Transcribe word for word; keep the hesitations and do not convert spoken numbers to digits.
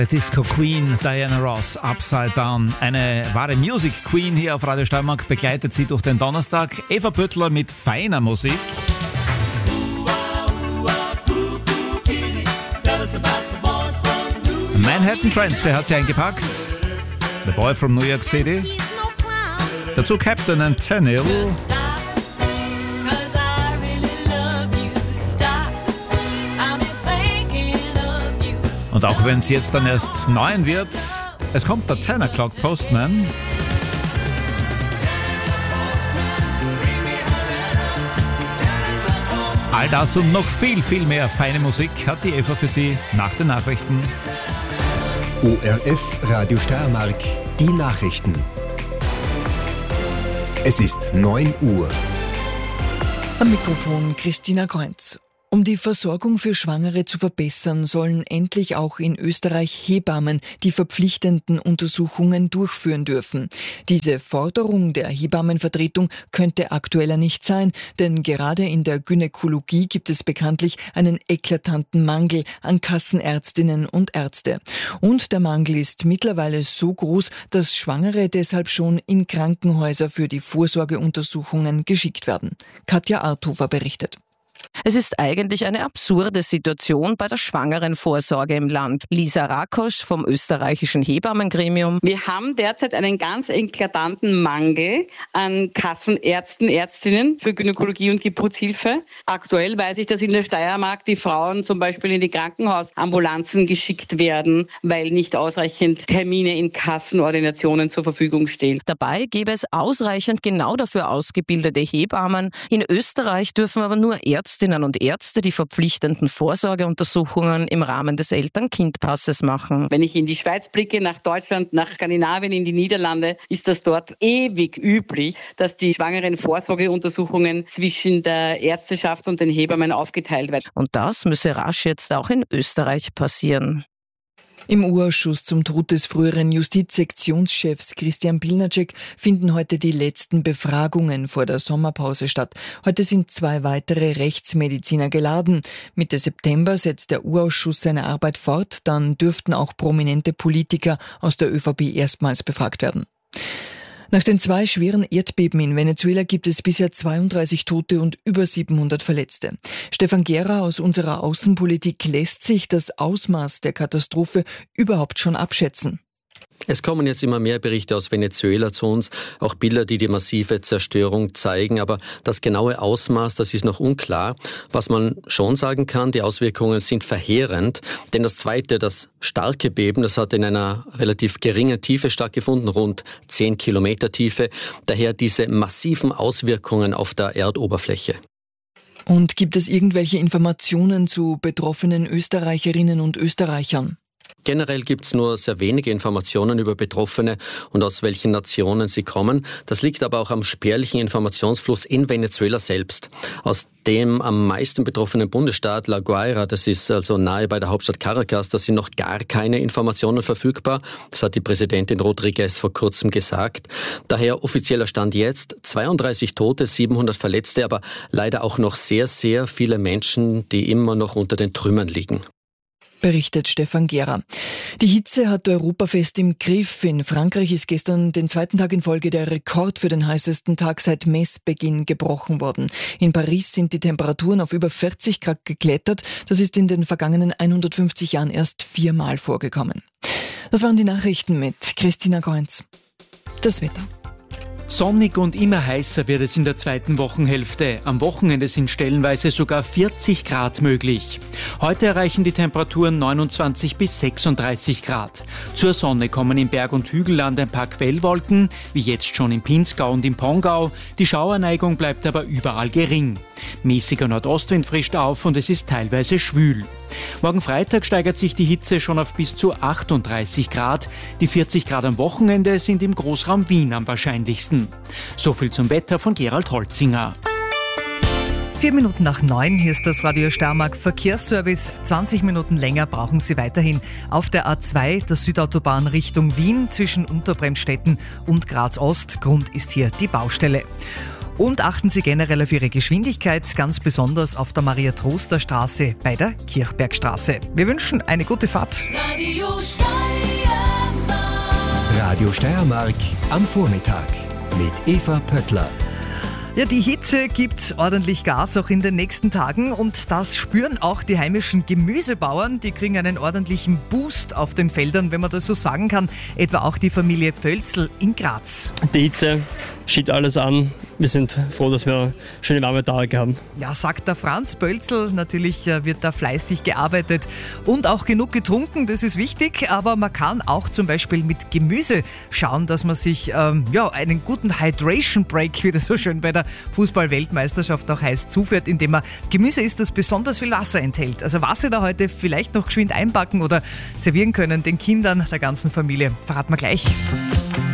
Disco Queen Diana Ross, Upside Down. Eine wahre Music Queen hier auf Radio Steiermark, begleitet sie durch den Donnerstag. Eva Büttler mit feiner Musik. Manhattan Transfer hat sie eingepackt. The Boy from New York City. Dazu Captain Antonio. Und auch wenn es jetzt dann erst neun wird, es kommt der ten o'clock Postman. All das und noch viel, viel mehr feine Musik hat die Eva für Sie nach den Nachrichten. O R F Radio Steiermark, die Nachrichten. Es ist neun Uhr. Am Mikrofon Christina Kreuz. Um die Versorgung für Schwangere zu verbessern, sollen endlich auch in Österreich Hebammen die verpflichtenden Untersuchungen durchführen dürfen. Diese Forderung der Hebammenvertretung könnte aktueller nicht sein, denn gerade in der Gynäkologie gibt es bekanntlich einen eklatanten Mangel an Kassenärztinnen und Ärzte. Und der Mangel ist mittlerweile so groß, dass Schwangere deshalb schon in Krankenhäuser für die Vorsorgeuntersuchungen geschickt werden. Katja Arthofer berichtet. Es ist eigentlich eine absurde Situation bei der Schwangerenvorsorge im Land. Lisa Rakosch vom österreichischen Hebammengremium. Wir haben derzeit einen ganz eklatanten Mangel an Kassenärzten, Ärztinnen für Gynäkologie und Geburtshilfe. Aktuell weiß ich, dass in der Steiermark die Frauen zum Beispiel in die Krankenhausambulanzen geschickt werden, weil nicht ausreichend Termine in Kassenordinationen zur Verfügung stehen. Dabei gäbe es ausreichend genau dafür ausgebildete Hebammen. In Österreich dürfen aber nur Ärzte Ärztinnen und Ärzte die verpflichtenden Vorsorgeuntersuchungen im Rahmen des Eltern-Kind-Passes machen. Wenn ich in die Schweiz blicke, nach Deutschland, nach Skandinavien, in die Niederlande, ist das dort ewig üblich, dass die schwangeren Vorsorgeuntersuchungen zwischen der Ärzteschaft und den Hebammen aufgeteilt werden. Und das müsse rasch jetzt auch in Österreich passieren. Im U-Ausschuss zum Tod des früheren Justizsektionschefs Christian Pilnacek finden heute die letzten Befragungen vor der Sommerpause statt. Heute sind zwei weitere Rechtsmediziner geladen. Mitte September setzt der U-Ausschuss seine Arbeit fort. Dann dürften auch prominente Politiker aus der ÖVP erstmals befragt werden. Nach den zwei schweren Erdbeben in Venezuela gibt es bisher zweiunddreißig Tote und über siebenhundert Verletzte. Stefan Gera aus unserer Außenpolitik: lässt sich das Ausmaß der Katastrophe überhaupt schon abschätzen? Es kommen jetzt immer mehr Berichte aus Venezuela zu uns, auch Bilder, die die massive Zerstörung zeigen. Aber das genaue Ausmaß, das ist noch unklar. Was man schon sagen kann, die Auswirkungen sind verheerend. Denn das zweite, das starke Beben, das hat in einer relativ geringen Tiefe stattgefunden, rund zehn Kilometer Tiefe. Daher diese massiven Auswirkungen auf der Erdoberfläche. Und gibt es irgendwelche Informationen zu betroffenen Österreicherinnen und Österreichern? Generell gibt es nur sehr wenige Informationen über Betroffene und aus welchen Nationen sie kommen. Das liegt aber auch am spärlichen Informationsfluss in Venezuela selbst. Aus dem am meisten betroffenen Bundesstaat La Guaira, das ist also nahe bei der Hauptstadt Caracas, da sind noch gar keine Informationen verfügbar. Das hat die Präsidentin Rodriguez vor kurzem gesagt. Daher offizieller Stand jetzt: zweiunddreißig Tote, siebenhundert Verletzte, aber leider auch noch sehr, sehr viele Menschen, die immer noch unter den Trümmern liegen. Berichtet Stefan Gera. Die Hitze hat Europafest im Griff. In Frankreich ist gestern den zweiten Tag in Folge der Rekord für den heißesten Tag seit Messbeginn gebrochen worden. In Paris sind die Temperaturen auf über vierzig Grad geklettert. Das ist in den vergangenen hundertfünfzig Jahren erst viermal vorgekommen. Das waren die Nachrichten mit Christina Kreuz. Das Wetter. Sonnig und immer heißer wird es in der zweiten Wochenhälfte. Am Wochenende sind stellenweise sogar vierzig Grad möglich. Heute erreichen die Temperaturen neunundzwanzig bis sechsunddreißig Grad. Zur Sonne kommen im Berg- und Hügelland ein paar Quellwolken, wie jetzt schon im Pinzgau und im Pongau. Die Schauerneigung bleibt aber überall gering. Mäßiger Nordostwind frischt auf und es ist teilweise schwül. Morgen Freitag steigert sich die Hitze schon auf bis zu achtunddreißig Grad. Die vierzig Grad am Wochenende sind im Großraum Wien am wahrscheinlichsten. So viel zum Wetter von Gerald Holzinger. Vier Minuten nach neun, hier ist das Radio Steiermark Verkehrsservice. zwanzig Minuten länger brauchen Sie weiterhin auf der A zwei, der Südautobahn Richtung Wien zwischen Unterbremstetten und Graz Ost. Grund ist hier die Baustelle. Und achten Sie generell auf Ihre Geschwindigkeit, ganz besonders auf der Maria-Troster-Straße bei der Kirchbergstraße. Wir wünschen eine gute Fahrt. Radio Steiermark. Radio Steiermark am Vormittag mit Eva Pöttler. Ja, die Hitze gibt ordentlich Gas auch in den nächsten Tagen und das spüren auch die heimischen Gemüsebauern. Die kriegen einen ordentlichen Boost auf den Feldern, wenn man das so sagen kann. Etwa auch die Familie Pölzl in Graz. Die Hitze schiebt alles an. Wir sind froh, dass wir schöne warme Tage haben. Ja, sagt der Franz Pölzl. Natürlich wird da fleißig gearbeitet und auch genug getrunken, das ist wichtig. Aber man kann auch zum Beispiel mit Gemüse schauen, dass man sich ähm, ja, einen guten Hydration Break, wie das so schön bei der Fußball-Weltmeisterschaft auch heißt, zuführt, indem man Gemüse isst, das besonders viel Wasser enthält. Also was Sie da heute vielleicht noch geschwind einpacken oder servieren können den Kindern der ganzen Familie, verraten wir gleich.